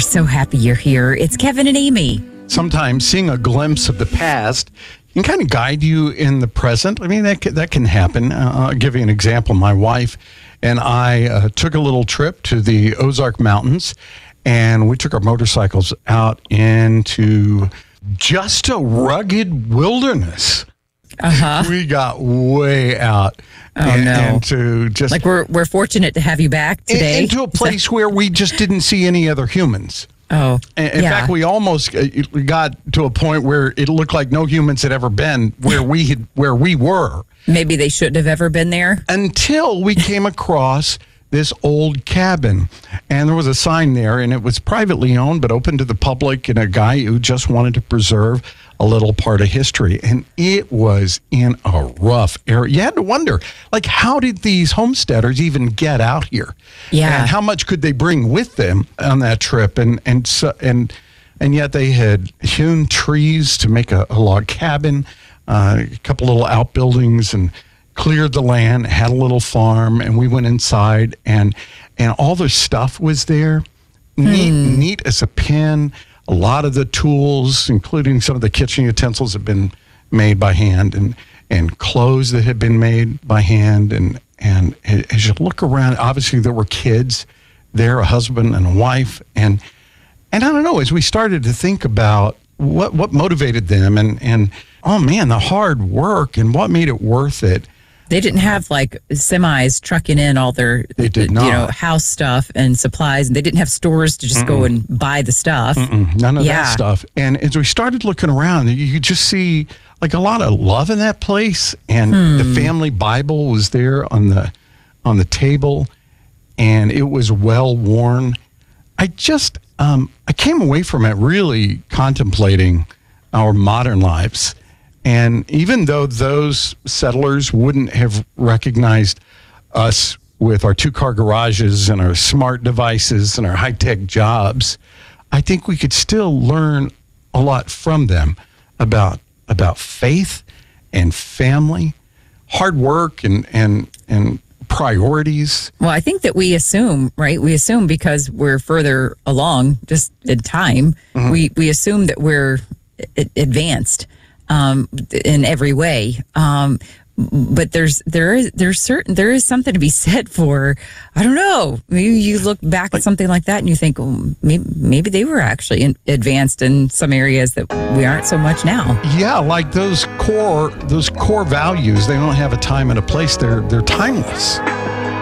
so happy you're here. It's Kevin and Amy. Sometimes seeing a glimpse of the past can kind of guide you in the present. I mean, that can happen. I'll give you an example. My wife and I took a little trip to the Ozark Mountains, and we took our motorcycles out into just a rugged wilderness. We got way out. And to just like we're fortunate to have you back today. Into a place where we just didn't see any other humans. In fact, we almost we got to a point where it looked like no humans had ever been where we were. Maybe they shouldn't have ever been there. Until we came across this old cabin, and there was a sign there, and it was privately owned but open to the public, and a guy who just wanted to preserve a little part of history. And it was in a rough area. You had to wonder, like, how did these homesteaders even get out here? Yeah. And how much could they bring with them on that trip? And yet they had hewn trees to make a log cabin, a couple little outbuildings, and cleared the land, had a little farm, and we went inside, and all the stuff was there, neat as a pin. A lot of the tools, including some of the kitchen utensils, had been made by hand, and clothes that had been made by hand. And as you look around, obviously there were kids there, a husband and a wife, and I don't know, as we started to think about what motivated them, and oh man, the hard work and what made it worth it. They didn't have like semis trucking in all their house stuff and supplies, and they didn't have stores to just go and buy the stuff. None of that stuff. And as we started looking around, you could just see like a lot of love in that place. And the family Bible was there on the table, and it was well worn. I came away from it really contemplating our modern lives. And even though those settlers wouldn't have recognized us with our two-car garages and our smart devices and our high-tech jobs, I think we could still learn a lot from them about faith and family, hard work and priorities. Well, I think that we assume, right? We assume because we're further along just in time, we assume that we're advanced in every way. But there is something to be said for, I don't know, maybe you look back at something like that and you think, oh, maybe they were actually advanced in some areas that we aren't so much now. Yeah, like those core values, they don't have a time and a place. They're timeless.